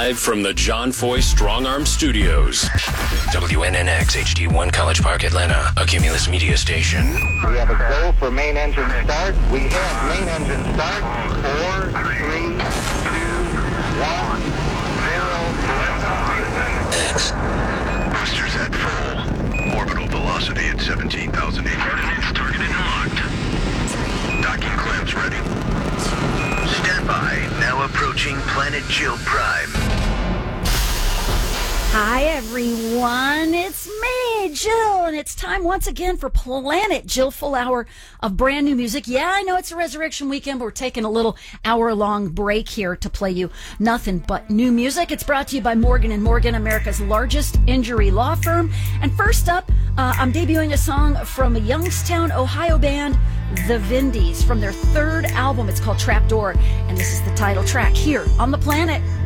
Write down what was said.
Live from the John Foy Strong Arm Studios. WNNX HD1 College Park, Atlanta, a Cumulus media station. We have a go for main engine start. We have main engine start. 4, 3, 2, 1, 0. X. Boosters at full. Orbital velocity at 17,800. Coordinates targeted and locked. Docking clamps ready. Standby. Now approaching Planet Jill Prime. Hi, everyone. It's me, Jill, and it's time once again for Planet Jill, full hour of brand new music. Yeah, I know it's a resurrection weekend, but we're taking a little hour-long break here to play you nothing but new music. It's brought to you by Morgan & Morgan, America's largest injury law firm. And first up, I'm debuting a song from a Youngstown, Ohio band, The Vindies, from their third album. It's called Trapdoor, and this is the title track here on The Planet.